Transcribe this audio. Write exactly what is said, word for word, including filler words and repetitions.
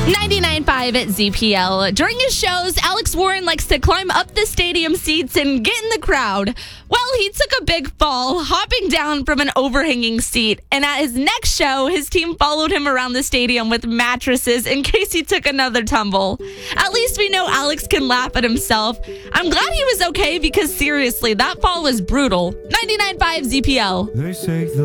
ninety-nine point five at Z P L. During his shows, Alex Warren likes to climb up the stadium seats and get in the crowd. Well, he took a big fall, hopping down from an overhanging seat. And at his next show, his team followed him around the stadium with mattresses in case he took another tumble. At least we know Alex can laugh at himself. I'm glad he was okay because seriously, that fall was brutal. ninety-nine point five Z P L. They say the